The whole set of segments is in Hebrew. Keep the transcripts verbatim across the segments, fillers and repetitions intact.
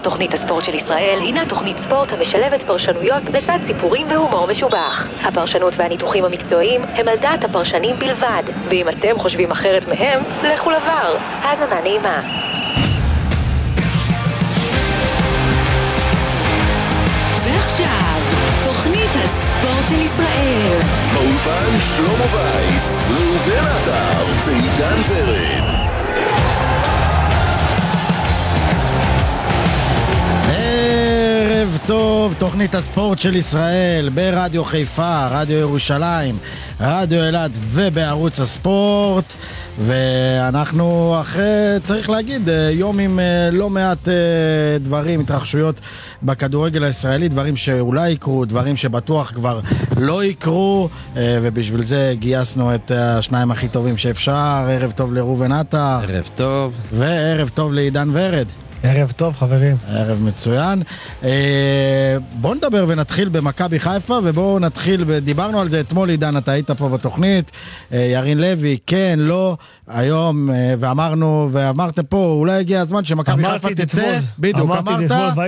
תוכנית הספורט של ישראל הינה תוכנית ספורט המשלבת פרשנויות לצד סיפורים והומור משובח. הפרשנות והניתוחים המקצועיים הם על דעת הפרשנים בלבד, ואם אתם חושבים אחרת מהם, לכו לבר. האזנה נעימה. ועכשיו, תוכנית הספורט של ישראל. באולפן שלמה וייס, ראובן עטר ועידן ורד. ערב טוב, תוכנית הספורט של ישראל ברדיו חיפה, רדיו ירושלים, רדיו אילת ובערוץ הספורט. ואנחנו אחרי, צריך להגיד, יום עם לא מעט דברים, התרחשויות בכדורגל הישראלי, דברים שאולי יקרו, דברים שבטוח כבר לא יקרו, ובשביל זה גייסנו את השניים הכי טובים שאפשר. ערב טוב לראובן עטר. ערב טוב. וערב טוב לעידן ורד. ערב טוב חברים. ערב מצוין. בואו נדבר ונתחיל במכבי חיפה, ובואו נתחיל, דיברנו על זה אתמול, עידן, אתה היית פה בתוכנית, ירין לוי, כן, לא, היום, ואמרנו, ואמרתם פה, אולי הגיע הזמן שמכבי חיפה תצא, בדיוק, אמרת,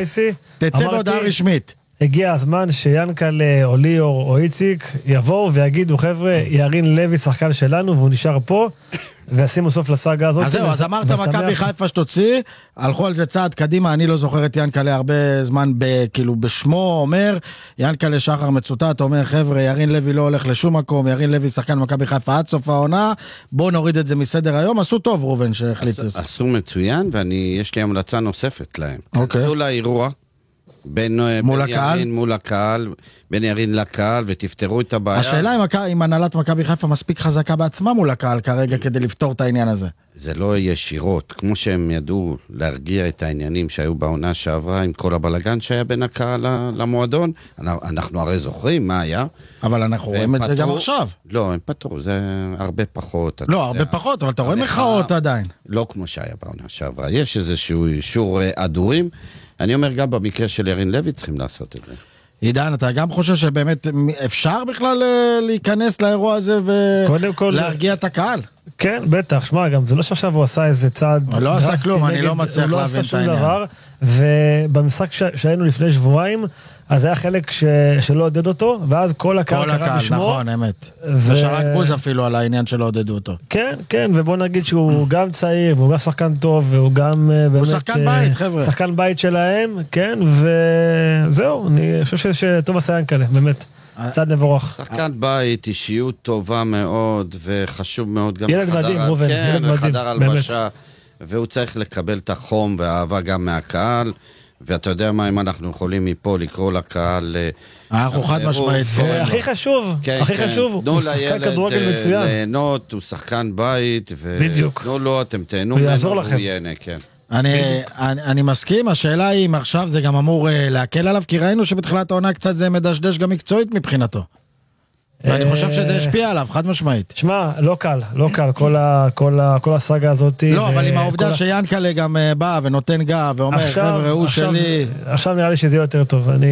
תצא בהודעה רשמית. הגיע הזמן שיאנקל או ליאור או איציק יבואו ויגידו, חבר'ה, ירין לוי שחקן שלנו והוא נשאר פה, ועשימו סוף לסאגה הזאת. אז זהו, אז אמרת מכבי חיפה שתוציא, הלכו על זה צעד קדימה, אני לא זוכר את יאנקלה הרבה זמן, כאילו בשמו אומר, יאנקלה שחר מצוטט, אומר, חבר'ה, ירין לוי לא הולך לשום מקום, ירין לוי שחקן מכבי חיפה עד סוף העונה, בואו נוריד את זה מסדר היום, עשו טוב ראובן שהחליט. עשו מצוין, ויש לי המלצה נוספת להם. עשו לאירוע, בין, מול בין הקהל? ירין מול הקהל, בין ירין לקהל, ותפתרו את הבעיה. השאלה אם, אם הנהלת מכבי חיפה מספיק חזקה בעצמה מול הקהל כרגע כדי לפתור את העניין הזה. זה לא ישירות, כמו שהם ידעו להרגיע את העניינים שהיו בעונה שעברה עם כל הבלגן שהיה בין הקהל למועדון. אנחנו הרי זוכרים מה היה. אבל אנחנו רואים את זה גם עכשיו. לא, הם פתרו, זה הרבה פחות. לא, הרבה פחות, אבל אתה רואה מחאות עדיין. לא כמו שהיה בעונה שעברה. יש איזשהו אישור אדורים. אני אומר, גם במקרה של ירין לוי צריכים לעשות את זה. עידן, אתה גם חושב שבאמת אפשר בכלל להיכנס לאירוע הזה ולהרגיע את הקהל? כן, בטח, שמע, גם זה לא שעכשיו הוא עשה איזה צעד דרסטי. הוא לא עשה כלום, אני לא מצליח להבין את העניין. דבר, ובמשחק שהיינו לפני שבועיים, אז היה חלק שלא עודד אותו, ואז כל הקהל קרא בשמו. נכון, אמת. ושרק בוז אפילו על העניין שלא עודדו אותו. כן, כן, ובוא נגיד שהוא גם צעיר, והוא גם שחקן טוב, והוא גם באמת... הוא שחקן בית, חבר'ה. שחקן בית שלהם, כן, וזהו, אני חושב שטוב עשה יאנקלה, באמת. צד נבורך. שחקן בית, אישיות טובה מאוד, וחשוב מאוד גם ילד מדהים, ראובן, ילד מדהים. וחדר הלבשה, והוא צריך לקבל את החום והאהבה גם מהקהל, ואתה יודע מה, אם אנחנו יכולים מפה לקרוא לקהל... אנחנו חד משמעית. הכי חשוב, הכי חשוב, הוא שחקן כדורגל מצוין. תנו לילד ליהנות, הוא שחקן בית, ותנו לו, אתם תהנו ממנו, הוא ייהנה, כן. אני, אני, אני מסכים, השאלה היא אם עכשיו זה גם אמור uh, להקל עליו, כי ראינו שבתחילת העונה קצת זה מדשדש גם מקצועית מבחינתו. ואני חושב שזה השפיע עליו, חד משמעית. שמע, לא קל, לא קל, כל, ה, כל, ה, כל הסאגה הזאת. לא, אבל עם העובדה שיאנקלה גם uh, בא ונותן גב, ואומר, חבר'ה, הוא שלי. עכשיו נראה לי שזה יותר טוב, אני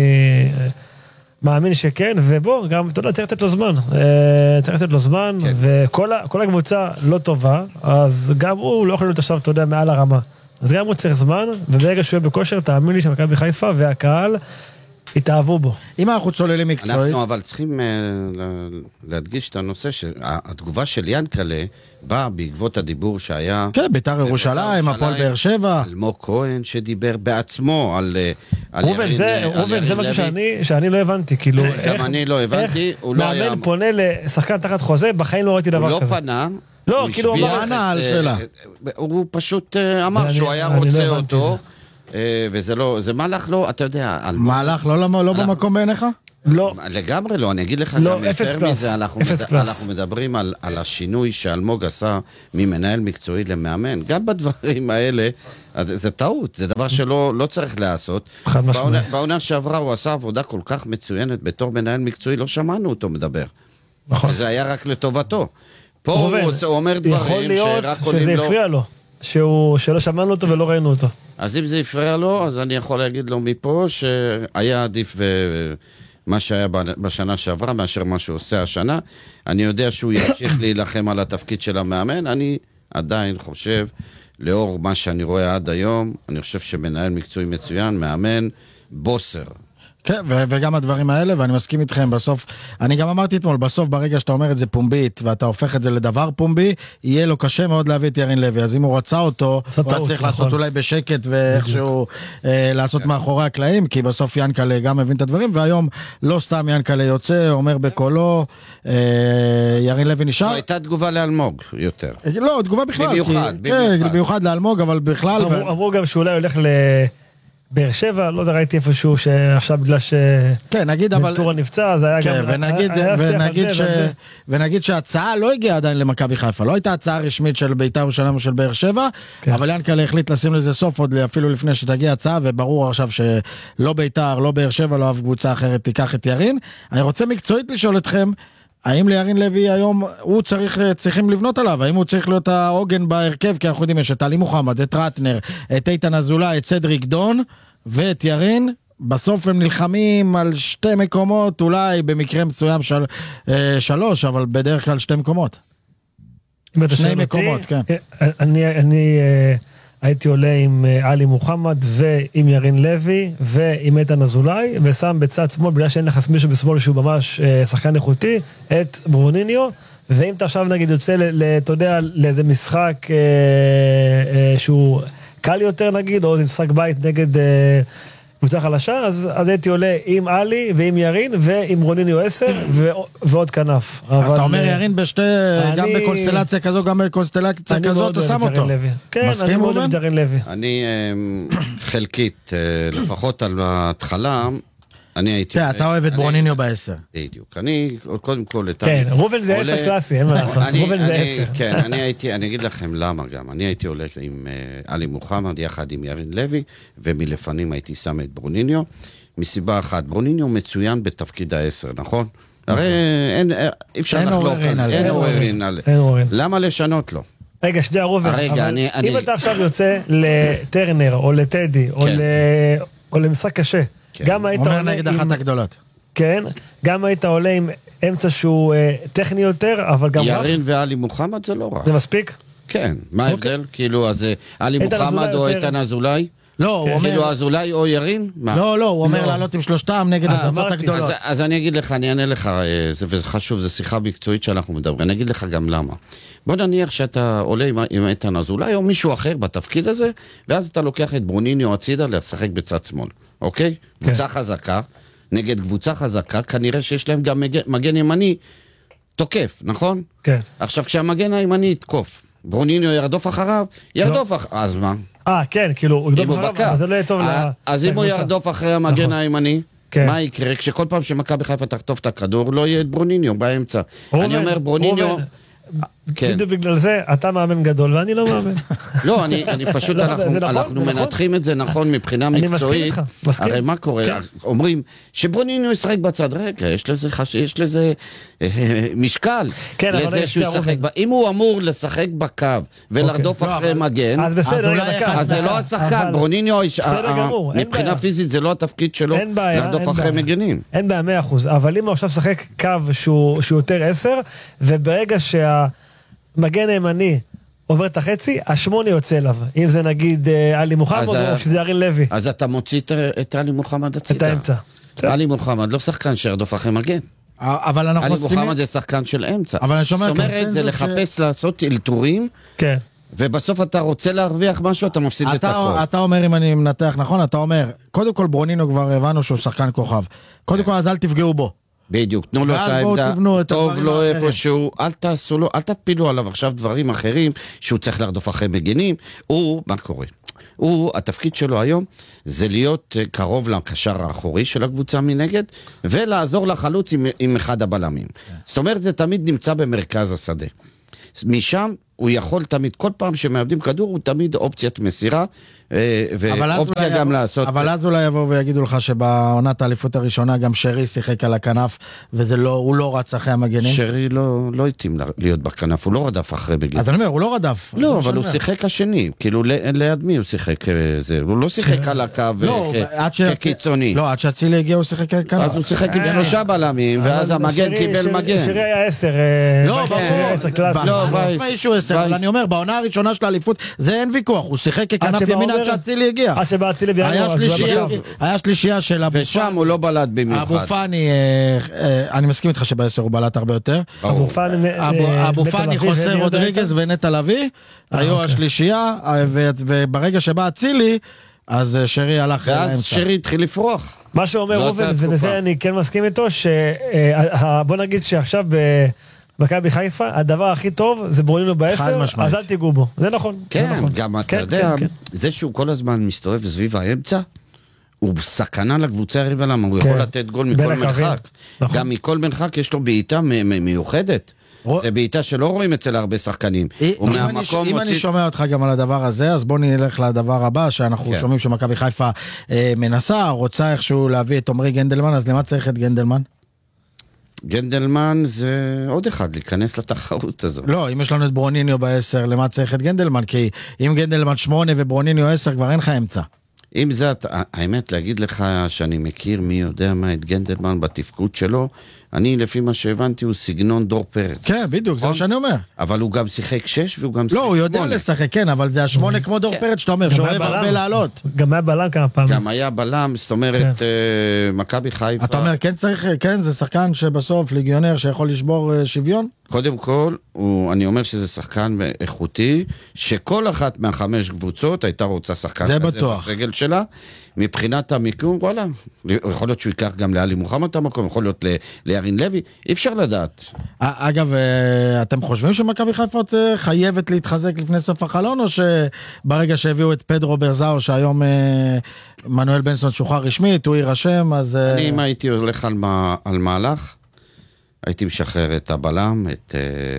מאמין שכן, ובוא, גם, אתה יודע, צריך לתת לו זמן. צריך לתת לו זמן, כן. וכל הקבוצה לא טובה, אז גם הוא לא יכול להיות עכשיו, אתה יודע, מעל הרמה. אז גם הוא צריך זמן, וברגע שהוא יהיה בכושר, תאמין לי שמכבי חיפה והקהל התאהבו בו. אם אנחנו צוללים מקצועית... אנחנו אבל צריכים להדגיש את הנושא שהתגובה של יאנקלה באה בעקבות הדיבור שהיה... כן, בית"ר ירושלים, הפועל באר שבע. אלמוג כהן שדיבר בעצמו על ירין לוי. ראובן, זה משהו שאני לא הבנתי, כאילו... גם אני לא הבנתי, הוא לא היה... מאמן פונה לשחקן תחת חוזה, בחיים לא ראיתי דבר כזה. הוא לא פנה... לא, כאילו הוא אמר... הוא פשוט אמר שהוא היה רוצה אותו, וזה לא, זה מהלך לא, אתה יודע... מהלך לא במקום בעיניך? לא. לגמרי לא, אני אגיד לך גם יותר מזה, אנחנו מדברים על השינוי שאלמוג עשה ממנהל מקצועי למאמן, גם בדברים האלה, זה טעות, זה דבר שלא צריך לעשות. חד משמעית. בעונה שעברה הוא עשה עבודה כל כך מצוינת בתור מנהל מקצועי, לא שמענו אותו מדבר. נכון. וזה היה רק לטובתו. פה הוא אומר דברים יכול להיות שזה הפריע לו, שלא שמענו אותו ולא ראינו אותו. אז אם זה הפריע לו, אז אני יכול להגיד לו מפה שהיה עדיף מה שהיה בשנה שעברה מאשר מה שהוא עושה השנה. אני יודע שהוא ימשיך להילחם על התפקיד של המאמן, אני עדיין חושב לאור מה שאני רואה עד היום, אני חושב שמנהל מקצועי מצוין, מאמן, בוסר. כן, ו- וגם הדברים האלה, ואני מסכים איתכם, בסוף, אני גם אמרתי אתמול, בסוף ברגע שאתה אומר את זה פומבית, ואתה הופך את זה לדבר פומבי, יהיה לו קשה מאוד להביא את ירין לוי, אז אם הוא רצה אותו, הוא היה צריך לעשות אולי בשקט, ואיכשהו אה, לעשות מאחורי הקלעים, כי בסוף ינקלה גם מבין את הדברים, והיום לא סתם ינקלה יוצא, אומר בקולו, אה, ירין לוי נשאר. זו הייתה תגובה לאלמוג יותר. לא, תגובה בכלל. במיוחד, כי, במיוחד. כן, במיוחד לאלמוג, אבל בכלל... אמרו, ו... אמרו גם שאולי הולך ל... באר שבע, לא יודע, ראיתי איפשהו שעכשיו בגלל ש... כן, נגיד, אבל... ונטורה נפצע, אז היה כן, גם... ונגיד, היה ונגיד, ש... זה, ונגיד שההצעה לא הגיעה עדיין למכבי חיפה, לא הייתה הצעה רשמית של בית"ר ירושלים או של באר שבע, כן. אבל ינקלה החליט לשים לזה סוף עוד אפילו לפני שתגיע הצעה, וברור עכשיו שלא בית"ר, לא באר שבע, לא אף קבוצה אחרת תיקח את ירין. אני רוצה מקצועית לשאול אתכם, האם לירין לוי היום, הוא צריך, צריכים לבנות עליו, האם הוא צריך להיות העוגן בהרכב, כי אנחנו יודעים, יש את עלי מוחמד, את רטנר, את איתן אזולאי, את סדריק דון, ואת ירין, בסוף הם נלחמים על שתי מקומות, אולי במקרה מסוים של, אה, שלוש, אבל בדרך כלל שתי מקומות. שני מקומות, כן. אני, אני אה, הייתי עולה עם אה, עלי מוחמד ועם ירין לוי ועם איתן אזולאי, ושם בצד שמאל, בגלל שאין לך מישהו בשמאל שהוא ממש אה, שחקן איכותי, את ברוניניו, ואם אתה עכשיו נגיד יוצא, ל, אתה יודע, לאיזה משחק אה, אה, שהוא קל יותר נגיד, או איזה משחק בית נגד... אה, קבוצה חלשה, אז, אז הייתי עולה עם עלי ועם ירין ועם רוניניו עשר ו, ועוד כנף. אז אבל, אתה אומר ירין בשתי, אני, גם בקונסטלציה כזו, גם בקונסטלציה כזו, אתה שם אותו. לוי. כן, אני מאוד אוהב את ירין לוי. אני חלקית, לפחות על ההתחלה, אני הייתי... כן, אתה אוהב את ברוניניו בעשר. בדיוק. אני, קודם כל... כן, רובן זה עשר קלאסי, אין מה לעשות. רובן זה עשר. כן, אני הייתי, אני אגיד לכם למה גם. אני הייתי הולך עם עלי מוחמד, יחד עם ירין לוי, ומלפנים הייתי שם את ברוניניו, מסיבה אחת. ברוניניו מצוין בתפקיד העשר, נכון? הרי אין, אי אפשר לחלוק על... אין עוררין על... למה לשנות לו? רגע, שנייה, רובן, אבל אם אתה עכשיו יוצא לטרנר, או לטדי, או למשחק קשה, גם היית אומר נגד אחת הגדולות. כן, גם היית עולה עם אמצע שהוא טכני יותר, אבל גם... ירין ועלי מוחמד זה לא רע. זה מספיק? כן, מה ההבדל? כאילו, אז עלי מוחמד או איתן אזולאי? לא, הוא אומר... כאילו אזולאי או ירין? לא, לא, הוא אומר לעלות עם שלושתם נגד הקבוצות הגדולות. אז אני אגיד לך, אני אענה לך, זה חשוב, זה שיחה מקצועית שאנחנו מדברים, אני אגיד לך גם למה. בוא נניח שאתה עולה עם איתן אזולאי או מישהו אחר בתפקיד הזה, ואז אתה לוקח את ברוניניו הצידה לשחק בצד שמאל, אוקיי? קבוצה חזקה, נגד קבוצה חזקה, כנראה שיש להם גם מגן ימני תוקף, נכון? כן. עכשיו, כשהמגן הימני יתקוף, ברוניניו ירדוף אחריו, ירדוף אחריו, אז מה? אה, כן, כאילו, הוא ירדוף אחריו, אבל זה לא יהיה טוב לקבוצה. אז אם הוא ירדוף אחרי המגן הימני, מה יקרה? כשכל פעם שמכבי חיפה תחטוף את הכדור, לא יהיה את ברוניניו באמצע. אני אומר, ברוניניו... בדיוק בגלל זה, אתה מאמן גדול ואני לא מאמן. לא, אני פשוט, אנחנו מנתחים את זה נכון מבחינה מקצועית. הרי מה קורה? אומרים שברוניניו ישחק בצד, רגע, יש לזה משקל. אם הוא אמור לשחק בקו ולרדוף אחרי מגן, אז זה לא השחקן. ברוניניו, מבחינה פיזית זה לא התפקיד שלו לרדוף אחרי מגנים. אין בעיה מאה אחוז, אבל אם הוא עכשיו שחק קו שהוא יותר עשר, וברגע שה מגן הימני עובר את החצי, השמונה יוצא אליו. אם זה נגיד עלי מוחמד או שזה ירין לוי. אז אתה מוציא את עלי מוחמד הצידה. את האמצע. עלי מוחמד לא שחקן שירדוף אחרי מגן. אבל אנחנו עלי מוחמד זה שחקן של אמצע. זאת אומרת, זה לחפש לעשות אלתורים. כן. ובסוף אתה רוצה להרוויח משהו, אתה מפסיד את הכל. אתה אומר, אם אני מנתח נכון, אתה אומר, קודם כל ברוניניו כבר הבנו שהוא שחקן כוכב. קודם כל, אז אל תפגעו בו. בדיוק, תנו לו את העמדה, טוב לו איפשהו, אל תעשו לו, אל תפילו עליו עכשיו דברים אחרים, שהוא צריך לרדוף אחרי מגנים, הוא, מה קורה? הוא, התפקיד שלו היום, זה להיות קרוב לקשר האחורי של הקבוצה מנגד, ולעזור לחלוץ עם, עם אחד הבלמים. זאת אומרת, זה תמיד נמצא במרכז השדה. משם, הוא יכול תמיד, כל פעם שמאבדים כדור, הוא תמיד אופציית מסירה, ואופציה גם לעשות... אבל אז אולי יבואו ויגידו לך שבעונת האליפות הראשונה גם שרי שיחק על הכנף, והוא לא רץ אחרי המגנים. שרי לא התאים להיות בכנף, הוא לא רדף אחרי מגנים. אז אני אומר, הוא לא רדף. לא, אבל הוא שיחק השני, כאילו ליד מי הוא שיחק זה, הוא לא שיחק על הקו כקיצוני. לא, עד שהצילי הגיע הוא שיחק על הכנף. אז הוא שיחק עם שלושה בלמים, ואז המגן קיבל מגן. שרי היה עשר, לא, ברור. בסדר, אבל אני אומר, בעונה הראשונה של האליפות, זה אין ויכוח, הוא שיחק ככנף ימין עד שאצילי הגיע. עד שבא אצילי בינואר, היה שלישייה של אבו פאני. ושם הוא לא בלט במיוחד. אבו פאני, אני מסכים איתך שבעשר הוא בלט הרבה יותר. אבו פאני, חוסה רודריגז ונטע לביא, היו השלישייה, וברגע שבא אצילי, אז שרי הלך לאמצע. ואז שרי התחיל לפרוח. מה שאומר ראובן, ובזה אני כן מסכים איתו, שבוא נגיד שעכשיו במכבי חיפה, הדבר הכי טוב זה ברונינו בעשר, אז אל תיגעו בו. זה נכון. כן, גם אתה יודע, זה שהוא כל הזמן מסתובב סביב האמצע, הוא סכנה לקבוצה הריבה, למה הוא יכול לתת גול מכל מרחק. גם מכל מרחק יש לו בעיטה מיוחדת. זה בעיטה שלא רואים אצל הרבה שחקנים. אם אני שומע אותך גם על הדבר הזה, אז בוא נלך לדבר הבא, שאנחנו שומעים שמכבי חיפה מנסה, רוצה איכשהו להביא את עומרי גנדלמן, אז למה צריך את גנדלמן? גנדלמן זה עוד אחד, להיכנס לתחרות הזו. לא, אם יש לנו את ברוניניו בעשר, למה צריך את גנדלמן? כי אם גנדלמן שמונה וברוניניו עשר, כבר אין לך אמצע. אם זה, האמת, להגיד לך שאני מכיר מי יודע מה את גנדלמן בתפקוד שלו, אני לפי מה שהבנתי הוא סגנון דור פרץ. כן, בדיוק, זה מה שאני אומר. אבל הוא גם שיחק שש והוא גם שיחק שמונה. לא, הוא יודע לשחק, כן, אבל זה השמונה כמו דור פרץ, שאתה אומר, שאוהב הרבה לעלות. גם היה בלם כמה פעמים. גם היה בלם, זאת אומרת, מכבי חיפה. אתה אומר, כן צריך, כן, זה שחקן שבסוף ליגיונר שיכול לשבור שוויון? קודם כל, אני אומר שזה שחקן איכותי, שכל אחת מהחמש קבוצות הייתה רוצה שחקן כזה בסגל שלה. מבחינת המיקום, וואלה, יכול להיות שהוא ייקח גם לאלי מוחמד את המקום, יכול להיות לירין לוי, אי אפשר לדעת. אגב, אתם חושבים שמכבי חיפה חייבת להתחזק לפני סוף החלון, או שברגע שהביאו את פדרו ברזאו, שהיום מנואל בנסון שוחרר רשמית, הוא יירשם, אז... אני, אם הייתי הולך על מהלך, הייתי משחרר את הבלם, את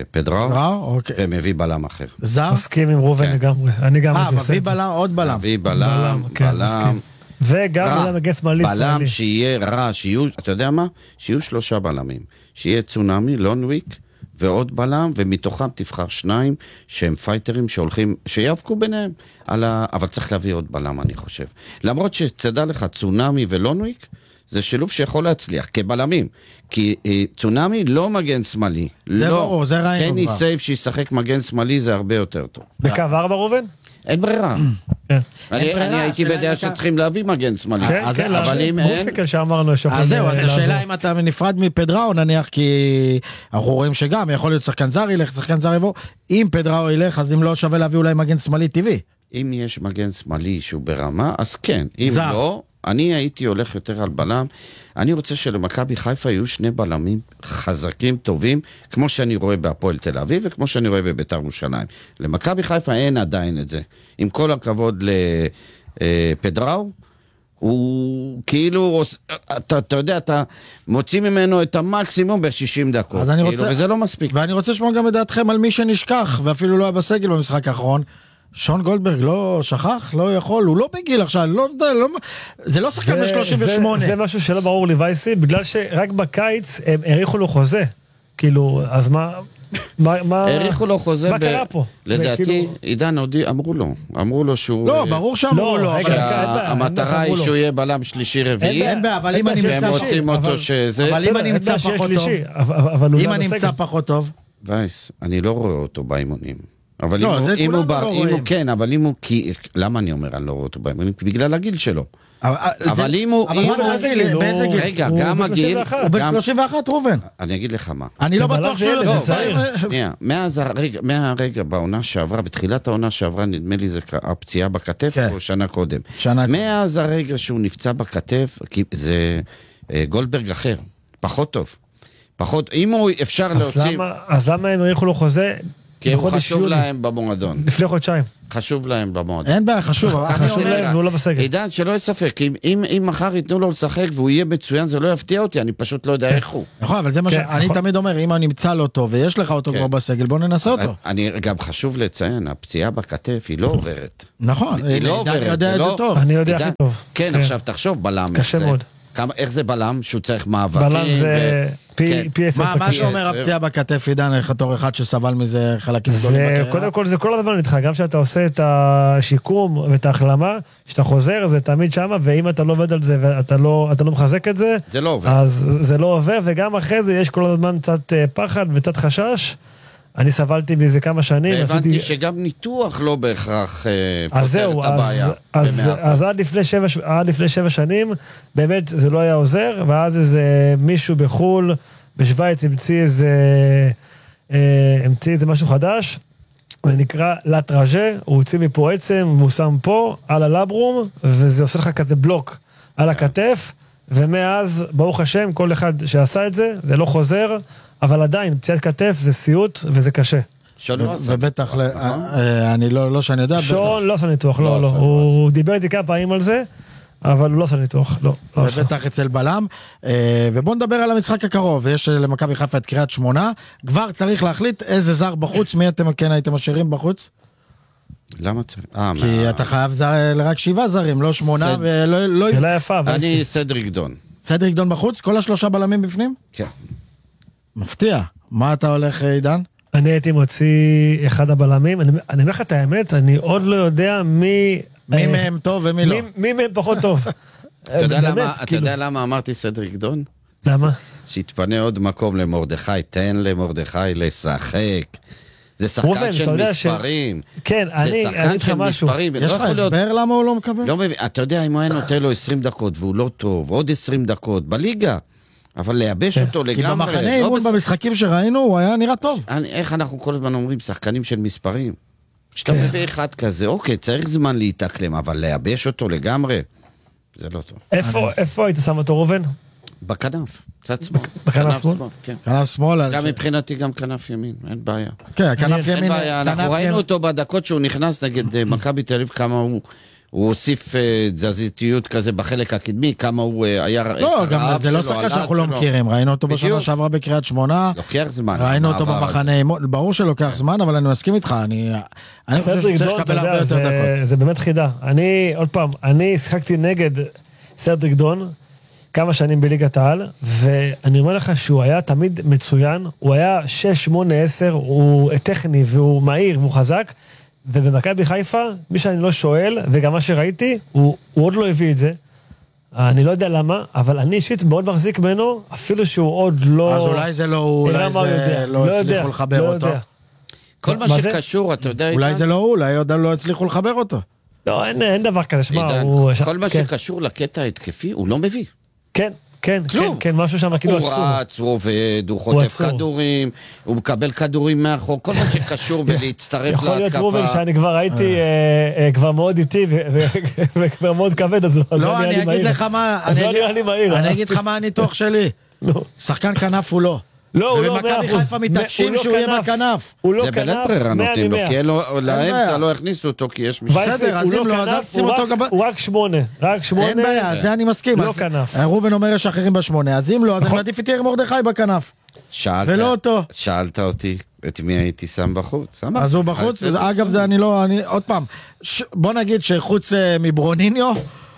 פדראו, ומביא בלם אחר. זר? מסכים עם ראובן לגמרי. אני גם אה, מביא בלם, עוד בלם. מביא בלם, בלם. וגם בלם מגן שמאלי. בלם שיהיה רע, שיהיו, אתה יודע מה? שיהיו שלושה בלמים. שיהיה צונאמי, לונוויק, ועוד בלם, ומתוכם תבחר שניים, שהם פייטרים שהולכים, שיאבקו ביניהם. אבל צריך להביא עוד בלם, אני חושב. למרות שתדע לך, צונאמי ולונוויק, זה שילוב שיכול להצליח, כבלמים. כי צונאמי לא מגן שמאלי. זה ברור, זה ראינו כבר. קני סייף שישחק מגן שמאלי זה הרבה יותר טוב. בקו ארבע ראובן? אין ברירה. אני הייתי בדעה שצריכים להביא מגן שמאלי. כן, כן, אבל אם אין... אז זהו, אז השאלה אם אתה נפרד מפדראו נניח, כי אנחנו רואים שגם יכול להיות שחקן זר ילך, שחקן זר יבוא. אם פדראו ילך, אז אם לא שווה להביא אולי מגן שמאלי טבעי. אם יש מגן שמאלי שהוא ברמה, אז כן. אם לא... אני הייתי הולך יותר על בלם, אני רוצה שלמכבי חיפה יהיו שני בלמים חזקים, טובים, כמו שאני רואה בהפועל תל אביב, וכמו שאני רואה בבית"ר ירושלים. למכבי חיפה אין עדיין את זה. עם כל הכבוד לפדראו, הוא כאילו, אתה, אתה יודע, אתה מוציא ממנו את המקסימום ב-שישים דקות, כאילו, רוצה, וזה לא מספיק. ואני רוצה לשמוע גם את דעתכם על מי שנשכח, ואפילו לא היה בסגל במשחק האחרון, שון גולדברג לא שכח, לא יכול, הוא לא בגיל עכשיו, לא, לא, זה לא שחקן ב-שלושים ושמונה. זה, זה משהו שלא ברור לי וייסי, בגלל שרק בקיץ הם העריכו לו חוזה, כאילו, אז מה... העריכו לו חוזה, מה קרה פה? לדעתי, עידן הודי, אמרו לו, אמרו לו שהוא... לא, ברור שאמרו לו, המטרה היא שהוא יהיה בלם שלישי רביעי, אין בעיה, אבל אם אני והם רוצים אותו שזה... אבל אם אני נמצא פחות טוב, אם אני נמצא פחות טוב... וייס, אני לא רואה אותו באימונים. אבל אם הוא כן, אבל אם הוא... למה אני אומר אני לא רואה אותו באימונים? בגלל הגיל שלו. אבל אם הוא... רגע, גם הגיל... הוא ב-שלושים ואחת, ראובן. אני אגיד לך מה. אני לא בטוח שהוא יודע. שנייה, מהרגע בעונה שעברה, בתחילת העונה שעברה, נדמה לי זה הפציעה בכתף, או שנה קודם. מאז הרגע שהוא נפצע בכתף, זה גולדברג אחר, פחות טוב. פחות, אם הוא אפשר להוציא... אז למה הם העריכו לו חוזה? כי הוא חשוב להם במועדון. לפני חודשיים. חשוב להם במועדון. אין בעיה, חשוב. חשוב להם והוא לא בסגל. עידן, שלא יספק, אם מחר ייתנו לו לשחק והוא יהיה מצוין, זה לא יפתיע אותי, אני פשוט לא יודע איך הוא. נכון, אבל זה מה שאני תמיד אומר, אם אני אמצא לו טוב ויש לך אותו כבר בסגל, בוא ננסה אותו. אני גם חשוב לציין, הפציעה בכתף היא לא עוברת. נכון, היא לא עוברת. אני יודע את זה טוב. אני יודע הכי טוב. כן, עכשיו תחשוב, בלם. קשה מאוד. איך זה בלם? שהוא צריך מאבקים. בלם זה פי עשר. מה שאומר הפציעה בכתף, עידן, תור אחד שסבל מזה חלקים גדולים בקריירה? קודם כל זה כל הזמן איתך, גם שאתה עושה את השיקום ואת ההחלמה, שאתה חוזר, זה תמיד שמה, ואם אתה לא עובד על זה ואתה לא מחזק את זה, זה לא עובר. אז זה לא עובר, וגם אחרי זה יש כל הזמן קצת פחד וקצת חשש, אני סבלתי מזה כמה שנים. והבנתי עשיתי... שגם ניתוח לא בהכרח אז פותר זהו, את הבעיה. אז, אז, אז עד, לפני שבע, עד לפני שבע שנים, באמת זה לא היה עוזר, ואז איזה מישהו בחול, בשוויץ, המציא איזה, אה, המציא איזה משהו חדש, זה נקרא לטראז'ה, הוא הוציא מפה עצם, הוא שם פה, על הלברום, וזה עושה לך כזה בלוק על הכתף, ומאז, ברוך השם, כל אחד שעשה את זה, זה לא חוזר, אבל עדיין, פציעת כתף זה סיוט וזה קשה. שון לא עשה. ובטח, אני לא שאני יודע. שון לא עשה ניתוח, לא, לא. הוא דיבר איתי כמה פעמים על זה, אבל הוא לא עשה ניתוח, לא. ובטח אצל בלם. ובואו נדבר על המשחק הקרוב. יש למכבי חיפה את קריית שמונה. כבר צריך להחליט איזה זר בחוץ, מי אתם כן הייתם משאירים בחוץ? למה צריך? כי אתה חייב רק שבעה זרים, לא שמונה, ולא... שאלה יפה. אני סדריק דון. סדריק דון בחוץ? כל השלושה בלמים בפנים? כן. מפתיע. מה אתה הולך, עידן? אני הייתי מוציא אחד הבלמים. אני אומר לך את האמת, אני עוד לא יודע מי... מי מהם טוב ומי לא. מי מהם פחות טוב. אתה יודע למה אמרתי סדריק דון? למה? שיתפנה עוד מקום למרדכי, תן למרדכי לשחק. זה שחקן של מספרים. כן, אני אגיד לך משהו. יש לך הסבר למה הוא לא מקבל? לא מבין, אתה יודע, אם הוא היה נותן לו עשרים דקות והוא לא טוב, עוד עשרים דקות, בליגה, אבל לייבש אותו לגמרי. כי במחנה אימון במשחקים שראינו, הוא היה נראה טוב. איך אנחנו כל הזמן אומרים, שחקנים של מספרים? כשאתה מביא אחד כזה, אוקיי, צריך זמן להתאקלם, אבל לייבש אותו לגמרי, זה לא טוב. איפה היית שם אותו, ראובן? בכנף, צד שמאל. בכנף שמאל? כנף שמאל. גם מבחינתי גם כנף ימין, אין בעיה. כן, כנף ימין. אנחנו ראינו אותו בדקות שהוא נכנס נגד מכבי תל אביב, כמה הוא... הוא הוסיף תזזיתיות כזה בחלק הקדמי, כמה הוא היה... לא, גם זה לא שחקן שאנחנו לא מכירים. ראינו אותו בשנה שעברה בקריית שמונה. לוקח זמן. ראינו אותו במחנה, ברור שלוקח זמן, אבל אני מסכים איתך. אני חושב שצריך לקבל הרבה יותר דקות. זה באמת חידה. אני, עוד פעם, אני שחקתי נגד סדריק דון כמה שנים בליגת העל, ואני אומר לך שהוא היה תמיד מצוין. הוא היה שש, שמונה, עשר, הוא טכני והוא מהיר והוא חזק. ובמכבי חיפה, מי שאני לא שואל, וגם מה שראיתי, הוא, הוא עוד לא הביא את זה. אני לא יודע למה, אבל אני אישית מאוד מחזיק ממנו, אפילו שהוא עוד לא... אז אולי זה לא, אולי זה לא, לא הצליחו לחבר לא אותו. יודע. כל מה, מה שקשור, אתה יודע... אולי זה לא הוא, אולי עוד לא הצליחו לחבר אותו. לא, אין, אין דבר כזה, שמה, עידן, הוא... כל מה כן. שקשור לקטע התקפי, הוא לא מביא. כן. כן, כן, כן, משהו שם כאילו עצור. הוא רץ, הוא עובד, הוא חוטף כדורים, הוא מקבל כדורים מאחור, כל מה שקשור בלהצטרף להתקפה. יכול להיות רובן שאני כבר הייתי כבר מאוד איטי וכבר מאוד כבד, אז לא, אני אגיד לך מה, אני אגיד לך מה הניתוח שלי. שחקן כנף הוא לא. לא, הוא לא מאה אחוז. ומכבי חיפה מתעקשים שהוא יהיה בכנף. הוא לא כנף, זה בלית ברירה נותנים לו, כי לאמצע לא הכניסו אותו, כי יש משהו. בסדר, אז אם לא, אז שים אותו גם... הוא רק שמונה, רק שמונה. אין בעיה, זה אני מסכים. לא כנף. רובן אומר יש אחרים בשמונה, אז אם לא, אז אני מעדיף איתי מרדכי בכנף. ולא אותו. שאלת אותי את מי הייתי שם בחוץ. אז הוא בחוץ, אגב זה אני לא, עוד פעם, בוא נגיד שחוץ מברוניניו,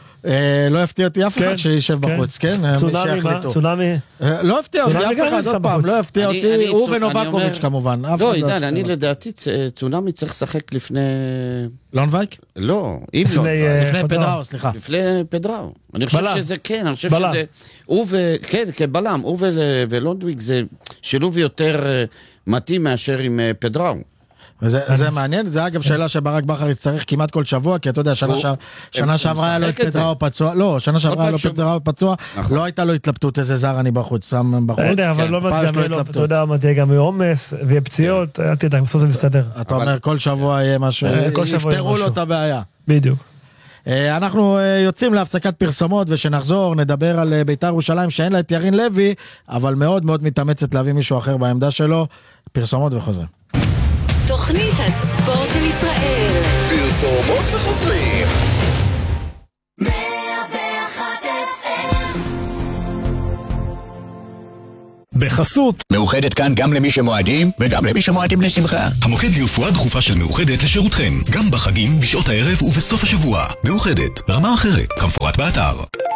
לא הפתיע אותי אף אחד שישב בחוץ, כן? צונאמי, מה? צונאמי? לא הפתיע אותי אף אחד, עוד פעם, לא הפתיע אותי, הוא ונובקוביץ' כמובן. לא, עידן, אני לדעתי, צונאמי צריך לשחק לפני... לונבייק? לא, אם לא... לפני פדראו, סליחה. לפני פדראו. אני חושב שזה כן, אני חושב שזה... הוא ו... כן, כבלם, הוא ולונדוויק זה שילוב יותר מתאים מאשר עם פדראו. וזה מעניין, זה אגב שאלה שברק בכר יצטרך כמעט כל שבוע, כי אתה יודע, שנה שעברה היה לו את פדראו פצוע, לא, שנה שעברה היה לו פדראו פצוע, לא הייתה לו התלבטות איזה זר אני בחוץ, שם בחוץ. לא יודע, אבל לא מתגמל לו, אתה יודע, תהיה גם עומס ויהיה פציעות, אל תדע, בסוף זה מסתדר. אתה אומר, כל שבוע יהיה משהו, יפתרו לו את הבעיה. בדיוק. אנחנו יוצאים להפסקת פרסומות, ושנחזור, נדבר על בית"ר ירושלים, שאין לה את ירין לוי, אבל מאוד מאוד מתאמצת להביא מישהו אחר בעמדה שלו, פרסומות וחוזרים. תוכנית הספורט של ישראל. פרסומות וחוזרים. מאה ואחת אף אם בחסות מאוחדת כאן גם למי שמועדים וגם למי שמועדים לשמחה. המוקד לרפואה דחופה של מאוחדת לשירותכם, גם בחגים, בשעות הערב ובסוף השבוע. מאוחדת, רמה אחרת, כמפורט באתר.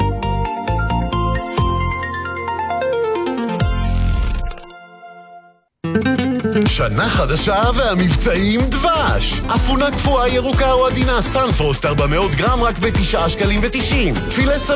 שנה חדשה והמבצעים דבש. אפונה קפואה ירוקה או עדינה סנפרוסט ארבע מאות גרם רק בתשעה שקלים ותשעים. תפילה